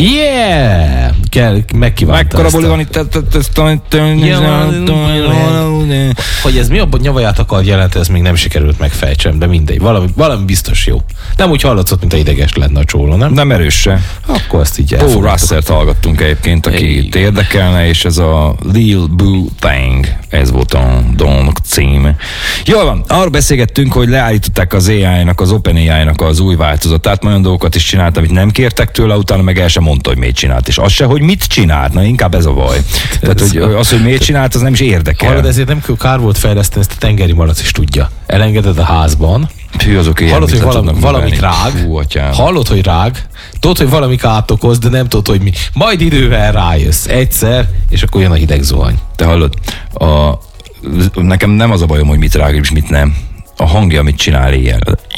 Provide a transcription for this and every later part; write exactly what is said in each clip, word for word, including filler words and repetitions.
Yeah! Kell, megkívánta. Mekkora buli van itt? Hogy ez mi abban nyavaját akar jelenteni, ez még nem sikerült megfejtsem, de mindegy. Valami, valami biztos jó. Nem úgy hallatszott, mint a ideges lenne a csóló, nem? Nem erős se. Akkor ezt így Paul Russell-t hallgattunk egyébként, aki érdekelne, és ez a Lil Boo Thing, ez volt a Don cím. Jól van, arról beszélgettünk, hogy leállították az á í-nak, az OpenAI-nak az új változatát, olyan dolgokat is csinált, amit nem kértek tőle, utána meg el sem mondta, hogy miért csinált, és az se, hogy mit csinált, na inkább ez a baj. Tehát, hogy az, hogy miért csinált, az nem is érdekel. Hallod, ezért nem kár volt fejleszteni, ezt a tengeri malac is tudja. Elengeded a házban. Hű, azok ilyen, hallod, hogy valami, valamit rág. Hú, hallod, hogy rág. Tudod, hogy valami kárt okoz, de nem tudod, hogy mi. Majd idővel rájössz. Egyszer, és akkor jön a hideg zuhany. Te hallod, a, nekem nem az a bajom, hogy mit rág, és mit nem. A hangja, amit csinál ilyen.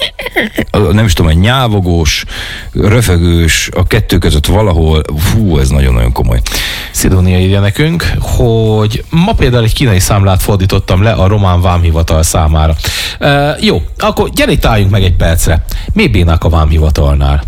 Nem is tudom, egy nyávogós, röfögős, a kettő között valahol, fú, ez nagyon-nagyon komoly. Szidónia írja nekünk, hogy ma például egy kínai számlát fordítottam le a román vámhivatal számára. Uh, jó, akkor gyere, álljunk meg egy percre. Mi bénák a vámhivatalnál?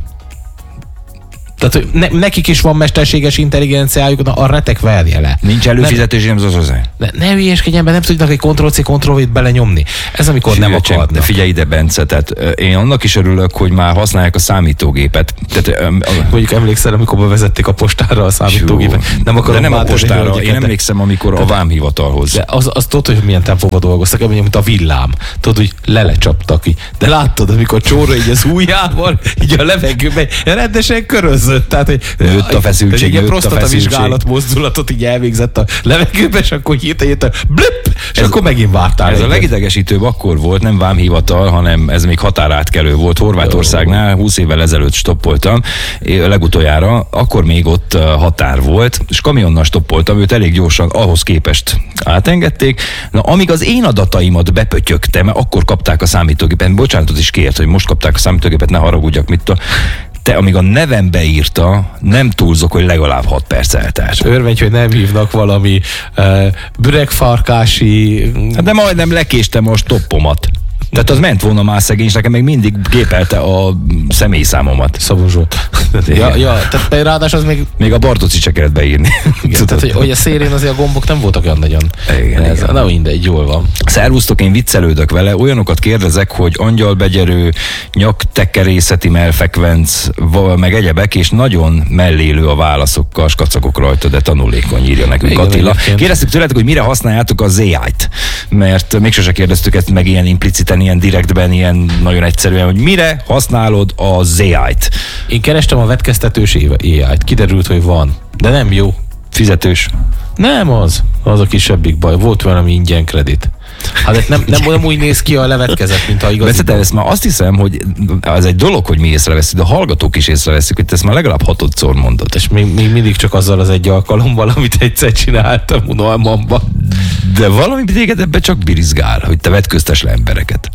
Tehát, hogy ne, nekik is van mesterséges intelligenciájuk, na a retek verje le. Nincs előfizetés, nem az az. Ne, ne hülyeskedj ember, nem tudnak egy kontroll-C, kontroll-V-t belenyomni. Ez amikor Fülye, nem akarnak. De figyelj ide, Bence, tehát én annak is örülök, hogy már használják a számítógépet. Tehát, mondjuk emlékszel, amikor bevezették a postára a számítógépet. Nem akarom de nem a postára, tenni, én emlékszem, amikor a vámhivatalhoz. De az, az tudod, hogy milyen tempóban dolgoztak, mint a villám. Tudod, hogy lelecsaptak ki. De láttad, amikor Csóra így az ujjával, így a levegőben rendesen körözött. Tehát, hogy nőtt a feszültség, egy prostata vizsgálat mozdulatot így elvégzett a levegőbe, és akkor hirtelen blip, és ez, akkor megint vártál. Ez a legidegesítőbb akkor volt, nem vámhivatal, hanem ez még határátkelő volt Horvátországnál, húsz évvel ezelőtt stoppoltam, legutoljára, akkor még ott határ volt, és kamionnal stoppoltam, őt elég gyorsan ahhoz képest átengedték. Na, amíg az én adataimat bepötyögtem, akkor kapták a számítógépet, bocsánatot is kért, hogy most kapták a számítógépet, ne haragudjak, mit tudom. Te, amíg a nevem beírta, nem túlzok, hogy legalább hat perc eltelt. Örvenj, hogy nem hívnak valami uh, büregfarkási... Hát de majdnem lekéstem a stoppomat. Tehát az ment volna már szegény, és nekem még mindig gépelte a személyszámomat. Szabó Zsolt. ja, ja, tehát ráadásul az még... Még a Bartócit se kellett beírni. Igen, tehát, hogy, hogy a szélén azért a gombok nem voltak olyan nagyon. Igen, ez, igen. Na mindegy, jól van. Szervusztok, én viccelődök vele, olyanokat kérdezek, hogy angyalbegyerő, nyaktekerészeti melfekvenc, meg egyebek, és nagyon mellélő a válaszokkal, skacagok rajta, de tanulékony, írja nekünk igen, Attila. Egyébként. Kérdeztük tőletek, hogy mire használjátok az á í-t, mert még sose kérdeztük ezt meg ilyen impliciten, ilyen direktben, ilyen nagyon egyszerűen, hogy mire használod az á í-t. Én kerestem a vetkeztetős á í-t, kiderült, hogy van, de nem jó. Fizetős? Nem az, az a kisebbik baj, volt valami ingyen kredit. Hát nem, nem, nem úgy néz ki a levetkezet, mint a igazi. Beszéltem, ezt már azt hiszem, hogy ez egy dolog, hogy mi észreveszünk, de a hallgatók is észreveszünk, hogy ezt már legalább hatodszor mondod. És még, még mindig csak azzal az egy alkalommal, amit egyszer csináltam unalmamban. De valami téged ebben csak birizgál, hogy te vetköztes le embereket.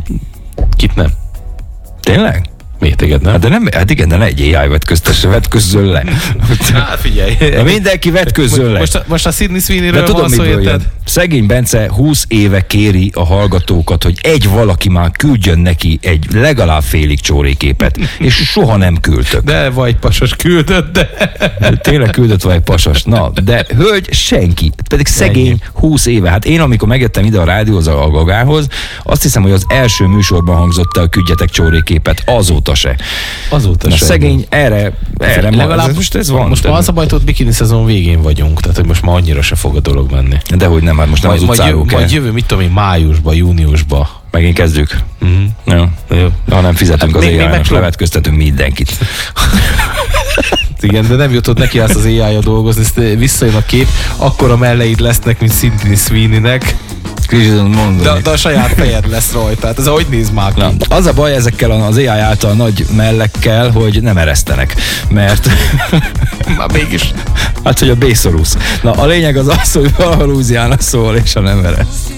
Kit nem? Tényleg? Miért téged nem? Hát, de nem, hát igen, de ne egy á í vetköztes, vetközzön le. Hát figyelj. De mindenki vetközzön le. Most, most a Sydney Sweeney-ről van szó, érted? Szegény Bence húsz éve kéri a hallgatókat, hogy egy valaki már küldjön neki egy legalább félig csóréképet, és soha nem küldtök. De vagy pasas küldött, de... Tényleg küldött vagy pasas. Na, de hölgy, senki. Pedig szegény húsz éve. Hát én, amikor megjöttem ide a rádióhoz, a Gagához, azt hiszem, hogy az első műsorban hangzott el, küldjetek csóréképet, azóta se. Azóta Na, se. Szegény, erre, erre legalább ma, most ez van. Most már az a baj, hogy bikini szezon végén vagyunk, tehát hogy most már annyira se fog a dolog menni. Dehogy nem, hát most nem majd, az utcáról majd, kell. majd jövő, mit tudom én, májusba, júniusba. Megint kezdjük. Uh-huh. Jó. Jó. Ha nem fizetünk hát az á í-nak, levetköztetünk mindenkit. Igen, de nem jutott neki azt az á í-a dolgozni, ezt visszajön a kép, akkor a melleid lesznek, mint Sydney Sweeney-nek. De, de a saját fejed lesz rajta, tehát ez hogy néz már ki? Na, az a baj ezekkel az á í által nagy mellekkel, hogy nem eresztenek, mert már mégis hát, hogy a bészorúsz. Na, a lényeg az az, hogy valahol Lúziának szól, és a nem eresz.